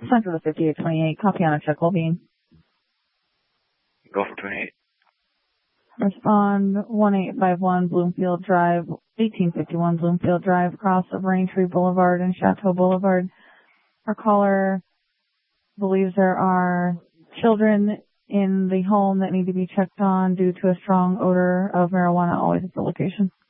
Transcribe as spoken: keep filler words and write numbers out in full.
Central to fifty-eight twenty-eight. Copy on a check Bean. Go for twenty-eight. Respond one eight five one Bloomfield Drive, eighteen fifty-one Bloomfield Drive, across of Raintree Boulevard and Chateau Boulevard. Our caller believes there are children in the home that need to be checked on due to a strong odor of marijuana always at the location.